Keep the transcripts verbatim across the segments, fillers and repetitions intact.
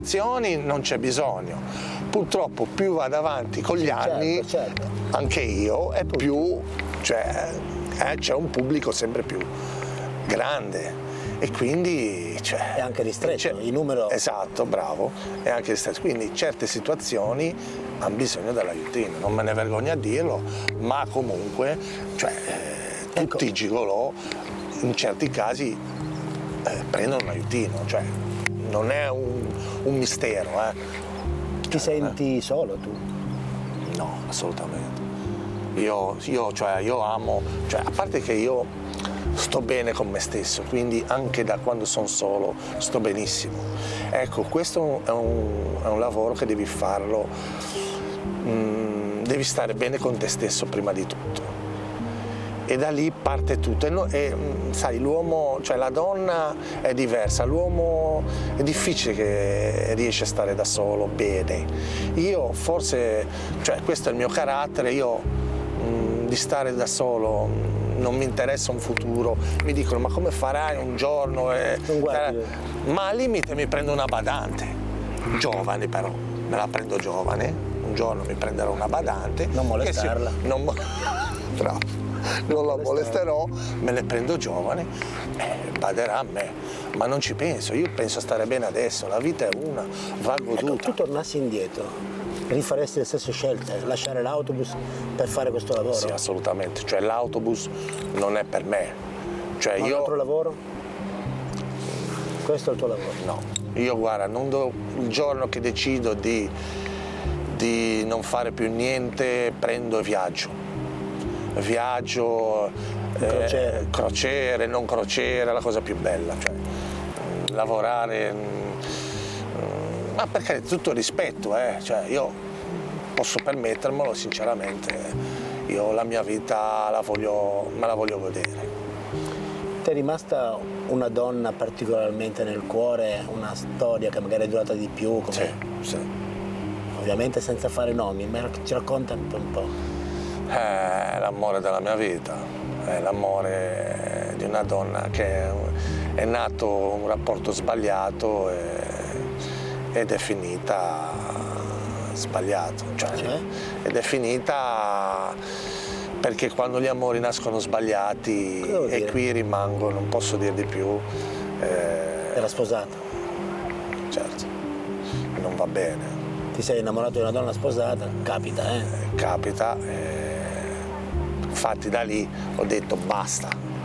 Non c'è bisogno. Purtroppo più vado avanti con gli certo, anni, certo. anche io, e più cioè, eh, c'è un pubblico sempre più grande e quindi cioè, è anche ristretto il numero. Esatto, bravo, è anche ristretto. Quindi certe situazioni hanno bisogno dell'aiutino, non me ne vergogno a dirlo, ma comunque cioè, eh, tutti i gigolò in certi casi eh, prendono un aiutino, cioè non è un, un mistero. Eh. Ti senti eh. solo tu? No, assolutamente. Io, io, cioè, io amo, cioè, a parte che io sto bene con me stesso, quindi anche da quando sono solo sto benissimo. Ecco, questo è un, è un lavoro che devi farlo, mh, devi stare bene con te stesso prima di tutto. E da lì parte tutto. E, no, e sai, l'uomo, cioè la donna è diversa, l'uomo è difficile che riesce a stare da solo bene. Io forse, cioè questo è il mio carattere, io mh, di stare da solo mh, non mi interessa un futuro, mi dicono ma come farai un giorno? E, eh, ma al limite mi prendo una badante, giovane però, me la prendo giovane, un giorno mi prenderò una badante. Non molestarla. Si, non mo- Bravo. Non la molesterò, me le prendo giovane, eh, baderà a me, ma non ci penso, io penso a stare bene adesso, la vita è una, va goduta. Ecco, tu tornassi indietro, rifaresti le stesse scelte, lasciare l'autobus per fare questo lavoro? Sì, assolutamente, cioè l'autobus non è per me. Cioè, ma io... un altro lavoro? Questo è il tuo lavoro? No, io guarda, non do... il giorno che decido di, di non fare più niente, prendo e viaggio. Viaggio, crociere. Eh, crociere, non crociere, è la cosa più bella, cioè mh, lavorare, mh, ma perché tutto rispetto, eh, cioè io posso permettermelo sinceramente, io la mia vita la voglio, me la voglio godere. Ti è rimasta una donna particolarmente nel cuore, una storia che magari è durata di più? Come... Sì, sì. Ovviamente senza fare nomi, ma ci racconta un po'. Un po'. È l'amore della mia vita, è l'amore di una donna che è nato un rapporto sbagliato e, ed è finita sbagliato, cioè, cioè? ed è finita perché quando gli amori nascono sbagliati e qui rimango, non posso dire di più. Eh, Era sposata? Certo, non va bene. Ti sei innamorato di una donna sposata? Capita, eh? eh capita. Eh, Infatti da lì ho detto basta,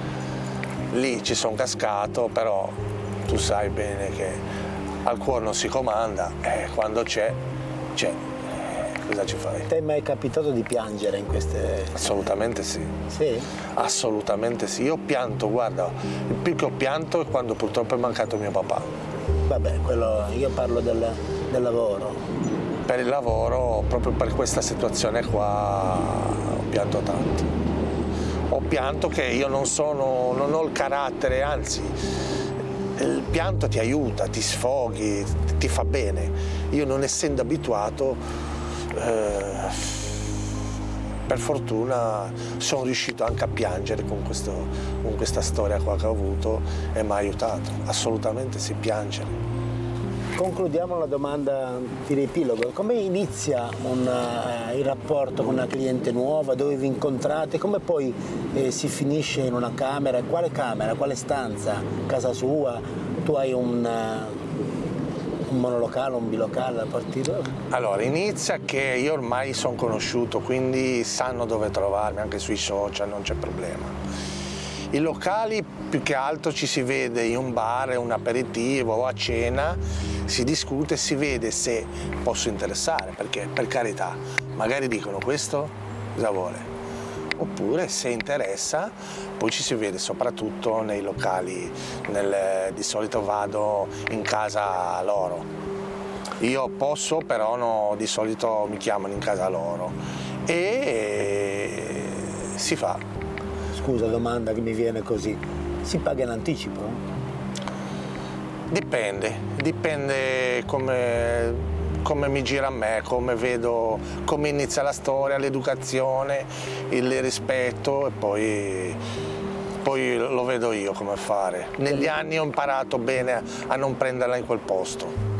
lì ci sono cascato, però tu sai bene che al cuore non si comanda, e quando c'è, c'è, eh, cosa ci fai? Ti è mai capitato di piangere in queste... Assolutamente sì. Sì? Assolutamente sì, io ho pianto, guarda, il più che ho pianto è quando purtroppo è mancato mio papà. Vabbè, quello, io parlo del, del lavoro. Per il lavoro, proprio per questa situazione qua, ho pianto tanto. Ho pianto che io non sono, non ho il carattere, anzi, il pianto ti aiuta, ti sfoghi, ti fa bene. Io non essendo abituato, eh, per fortuna sono riuscito anche a piangere con, questo, con questa storia qua che ho avuto e mi ha aiutato, assolutamente sì, piangere. Concludiamo la domanda di riepilogo. Come inizia un, uh, il rapporto con una cliente nuova? Dove vi incontrate? Come poi eh, si finisce in una camera? Quale camera? Quale stanza? Casa sua? Tu hai un, uh, un monolocale, un bilocale da partire? Allora, inizia che io ormai sono conosciuto, quindi sanno dove trovarmi, anche sui social, non c'è problema. I locali più che altro ci si vede in un bar, un aperitivo o a cena, si discute e si vede se posso interessare, perché per carità, magari dicono questo cosa vuole, oppure se interessa, poi ci si vede soprattutto nei locali, nel, di solito vado in casa loro. Io posso, però no, di solito mi chiamano in casa loro e si fa. Scusa, domanda che mi viene così, si paga in anticipo? Dipende, dipende come, come mi gira a me, come vedo, come inizia la storia, l'educazione, il rispetto e poi, poi lo vedo io come fare. Negli anni ho imparato bene a non prenderla in quel posto.